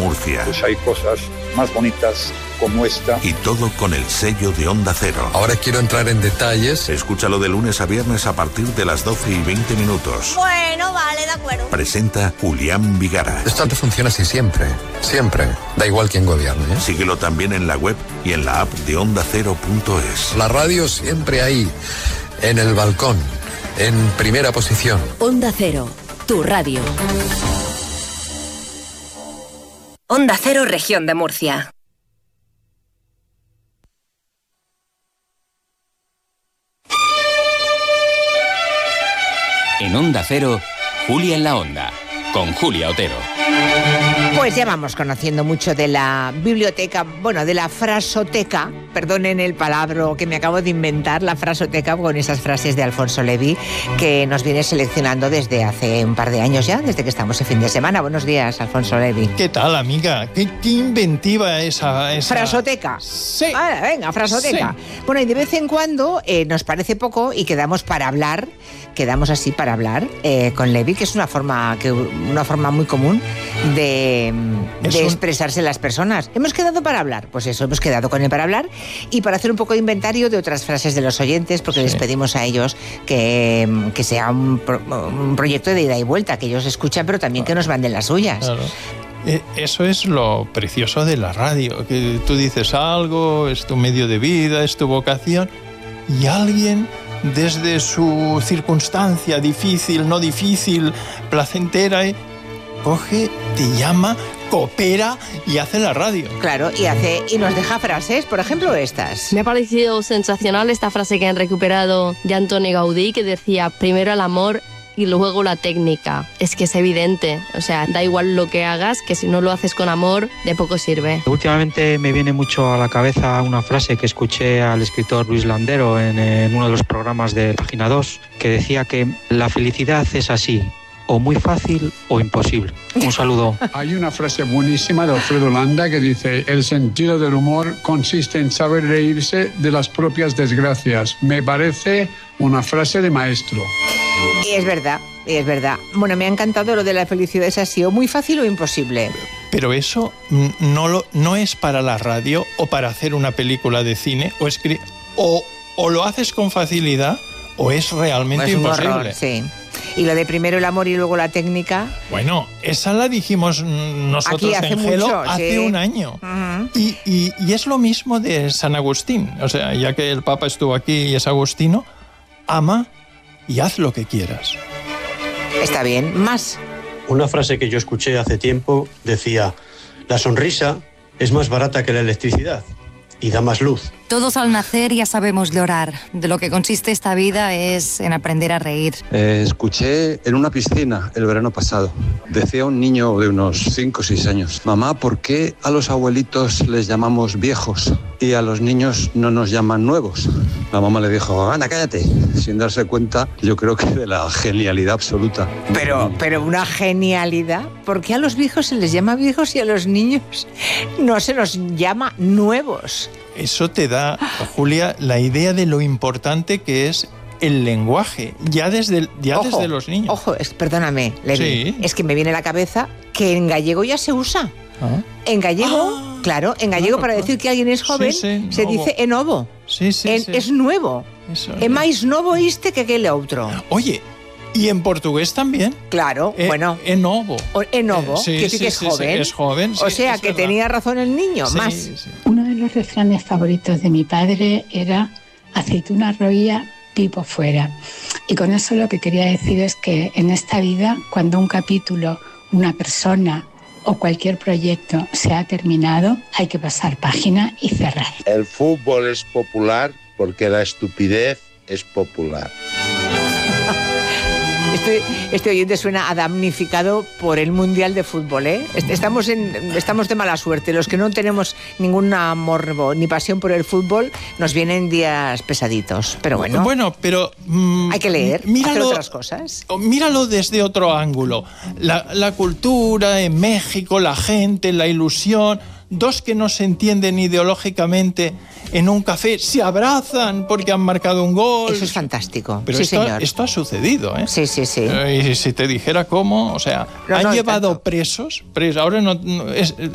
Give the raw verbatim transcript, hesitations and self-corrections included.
Murcia. Pues hay cosas más bonitas como esta. Y todo con el sello de Onda Cero. Ahora quiero entrar en detalles. Escúchalo de lunes a viernes a partir de las doce y veinte minutos. Bueno, vale, de acuerdo. Presenta Julián Vigara. Esto te funciona así siempre, siempre. Da igual quién gobierne, ¿eh? Síguelo también en la web y en la app de onda cero punto es. La radio siempre ahí, en el balcón, en primera posición. Onda Cero, tu radio. Onda Cero, Región de Murcia. En Onda Cero, Julia en la Onda, con Julia Otero. Pues ya vamos conociendo mucho de la biblioteca, bueno, de la frasoteca, perdonen el palabra que me acabo de inventar, la frasoteca con esas frases de Alfonso Levi que nos viene seleccionando desde hace un par de años ya, desde que estamos en fin de semana. Buenos días, Alfonso Levi. ¿Qué tal, amiga? ¿Qué, qué inventiva esa, esa...? ¿Frasoteca? Sí. Vale, venga, frasoteca. Sí. Bueno, y de vez en cuando eh, nos parece poco y quedamos para hablar, quedamos así para hablar eh, con Levi, que es una forma, que, una forma muy común de, de un... expresarse las personas. ¿Hemos quedado para hablar? Pues eso, hemos quedado con él para hablar y para hacer un poco de inventario de otras frases de los oyentes, porque sí. les pedimos a ellos que, que sea un, pro, un proyecto de ida y vuelta, que ellos escuchan, pero también que nos manden las suyas. Claro. Eso es lo precioso de la radio, que tú dices algo, es tu medio de vida, es tu vocación, y alguien, desde su circunstancia difícil, no difícil, placentera, coge, te llama, coopera y hace la radio. Claro, y hace y nos deja frases, por ejemplo estas. Me ha parecido sensacional esta frase que han recuperado de Antoni Gaudí, que decía, primero el amor y luego la técnica. Es que es evidente, o sea, da igual lo que hagas, que si no lo haces con amor, de poco sirve. Últimamente me viene mucho a la cabeza una frase que escuché al escritor Luis Landero en, en uno de los programas de Página dos, que decía que la felicidad es así, o muy fácil o imposible. Un saludo. Hay una frase buenísima de Alfredo Landa que dice: el sentido del humor consiste en saber reírse de las propias desgracias. Me parece una frase de maestro. Y es verdad, y es verdad. Bueno, me ha encantado lo de la felicidad es así, o muy fácil o imposible. Pero eso no, lo, no es para la radio o para hacer una película de cine, o, escri- o, o lo haces con facilidad o es realmente pues imposible. Un horror, sí. Y lo de primero el amor y luego la técnica. Bueno, esa la dijimos nosotros hace en Gelo mucho, hace sí. un año. Uh-huh. Y, y, y es lo mismo de San Agustín. O sea, ya que el Papa estuvo aquí y es agustino, ama y haz lo que quieras. Está bien. Más. Una frase que yo escuché hace tiempo decía: la sonrisa es más barata que la electricidad y da más luz. Todos al nacer ya sabemos llorar. De lo que consiste esta vida es en aprender a reír. Eh, escuché en una piscina el verano pasado. Decía un niño de unos cinco o seis años: mamá, ¿por qué a los abuelitos les llamamos viejos y a los niños no nos llaman nuevos? La mamá le dijo: anda, cállate, sin darse cuenta, yo creo que de la genialidad absoluta. Pero, pero una genialidad. ¿Por qué a los viejos se les llama viejos y a los niños no se los llama nuevos? Eso te da, Julia, la idea de lo importante que es el lenguaje, ya desde, ya ojo, desde los niños. Ojo, es, perdóname, Levi, sí. Es que me viene a la cabeza que en gallego ya se usa. ¿Ah? En gallego, ah, claro, en gallego claro, para claro. decir que alguien es joven, sí, sí, se novo. dice é novo. Sí, sí, en, sí. Es nuevo. Eso, é máis novo este que aquel outro. Oye, y en portugués también. Claro, e, bueno. É novo. É novo, eh, sí, que sí, sí que es sí, joven. Sí, es joven. O sí, sea, es que verdad. tenía razón el niño, sí, más. Sí. Uno de los refranes favoritos de mi padre era aceituna roía, pipo fuera. Y con eso lo que quería decir es que en esta vida, cuando un capítulo, una persona o cualquier proyecto se ha terminado, hay que pasar página y cerrar. El fútbol es popular porque la estupidez es popular. Este, este oyente suena a damnificado por el Mundial de Fútbol, ¿eh? Estamos, en, estamos de mala suerte. Los que no tenemos ningún amor ni pasión por el fútbol, nos vienen días pesaditos. Pero bueno. Bueno, pero... Mmm, hay que leer, míralo, hacer otras cosas. Míralo desde otro ángulo. La, la cultura en México, la gente, la ilusión... Dos que no se entienden ideológicamente en un café se abrazan porque han marcado un gol. Eso es fantástico. Pero sí, esto, señor. esto ha sucedido, ¿eh? Sí, sí, sí. Y si te dijera cómo, o sea, no, han no, llevado tanto. presos, presos, ahora no, no es,